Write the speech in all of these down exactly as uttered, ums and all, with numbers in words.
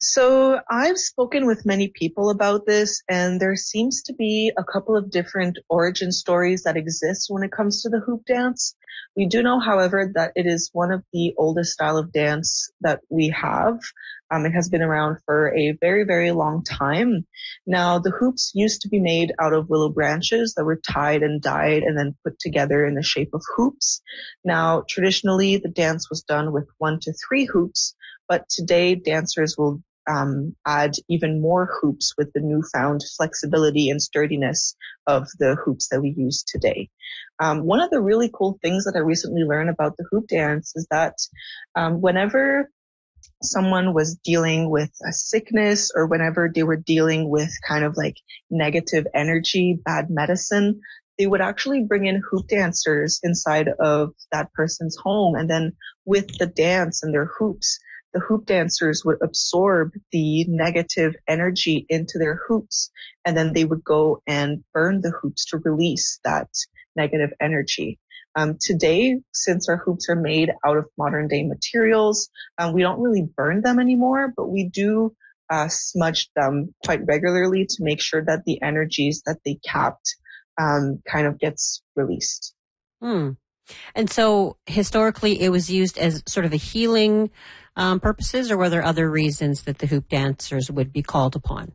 So I've spoken with many people about this, and there seems to be a couple of different origin stories that exist when it comes to the hoop dance. We do know, however, that it is one of the oldest style of dance that we have. Um, it has been around for a very, very long time. Now, the hoops used to be made out of willow branches that were tied and dyed and then put together in the shape of hoops. Now, traditionally, the dance was done with one to three hoops, but today dancers will um, add even more hoops with the newfound flexibility and sturdiness of the hoops that we use today. Um, one of the really cool things that I recently learned about the hoop dance is that um, whenever someone was dealing with a sickness or whenever they were dealing with kind of like negative energy, bad medicine, they would actually bring in hoop dancers inside of that person's home. And then with the dance and their hoops, the hoop dancers would absorb the negative energy into their hoops, and then they would go and burn the hoops to release that negative energy. Um, today, since our hoops are made out of modern day materials, um, we don't really burn them anymore, but we do uh, smudge them quite regularly to make sure that the energies that they capped um, kind of gets released. Hmm. And so historically it was used as sort of a healing um, purposes, or were there other reasons that the hoop dancers would be called upon?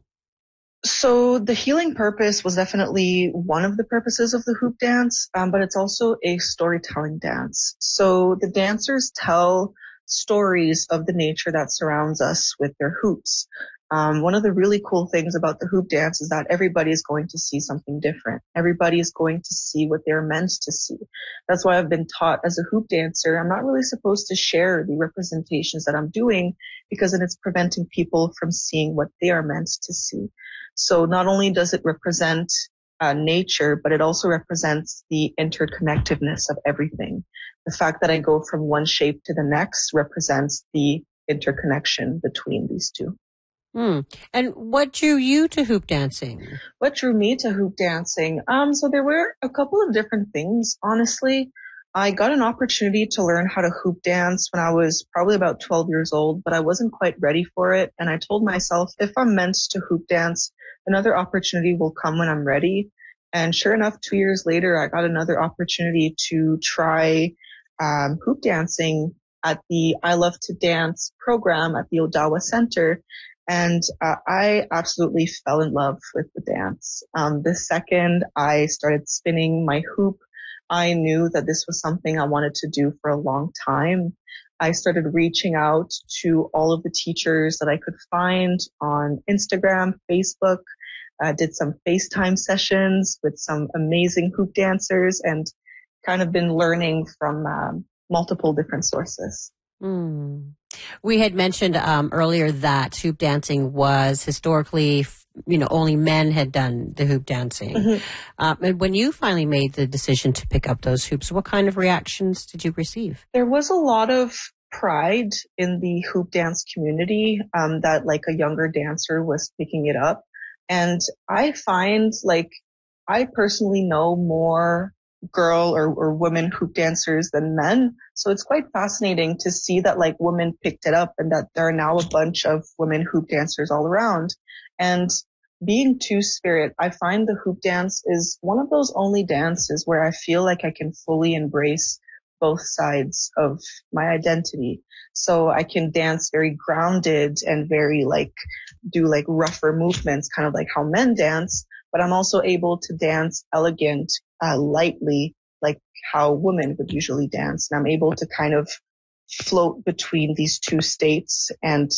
So the healing purpose was definitely one of the purposes of the hoop dance, um, but it's also a storytelling dance. So the dancers tell stories of the nature that surrounds us with their hoops. Um, one of the really cool things about the hoop dance is that everybody is going to see something different. Everybody is going to see what they're meant to see. That's why I've been taught as a hoop dancer, I'm not really supposed to share the representations that I'm doing, because then it's preventing people from seeing what they are meant to see. So not only does it represent uh, nature, but it also represents the interconnectedness of everything. The fact that I go from one shape to the next represents the interconnection between these two. Hmm. And what drew you to hoop dancing? What drew me to hoop dancing? Um, so there were a couple of different things, honestly. I got an opportunity to learn how to hoop dance when I was probably about twelve years old, but I wasn't quite ready for it. And I told myself, if I'm meant to hoop dance, another opportunity will come when I'm ready. And sure enough, two years later, I got another opportunity to try um, hoop dancing at the I Love to Dance program at the Odawa Center. And uh, I absolutely fell in love with the dance. Um, the second I started spinning my hoop, I knew that this was something I wanted to do for a long time. I started reaching out to all of the teachers that I could find on Instagram, Facebook, uh, did some FaceTime sessions with some amazing hoop dancers, and kind of been learning from um, multiple different sources. Mm. We had mentioned um, earlier that hoop dancing was historically, you know, only men had done the hoop dancing. Mm-hmm. Um, and when you finally made the decision to pick up those hoops, what kind of reactions did you receive? There was a lot of pride in the hoop dance community um, that like a younger dancer was picking it up. And I find like I personally know more girl or, or women hoop dancers than men. So it's quite fascinating to see that like women picked it up and that there are now a bunch of women hoop dancers all around. And being two-spirit, I find the hoop dance is one of those only dances where I feel like I can fully embrace both sides of my identity. So I can dance very grounded and very like do like rougher movements, kind of like how men dance, but I'm also able to dance elegant, uh, lightly, like how women would usually dance. And I'm able to kind of float between these two states and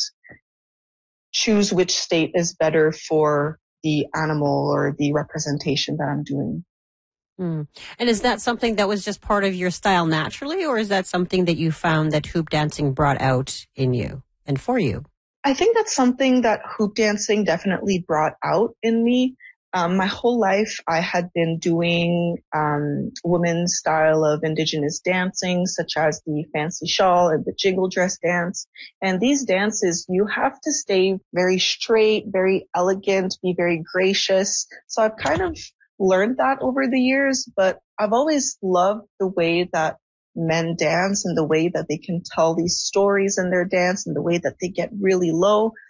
choose which state is better for the animal or the representation that I'm doing. Mm. And is that something that was just part of your style naturally, or is that something that you found that hoop dancing brought out in you and for you? I think that's something that hoop dancing definitely brought out in me. Um, my whole life, I had been doing um, women's style of indigenous dancing, such as the fancy shawl and the jingle dress dance. And these dances, you have to stay very straight, very elegant, be very gracious. So I've kind of learned that over the years, but I've always loved the way that men dance and the way that they can tell these stories in their dance and the way that they get really low.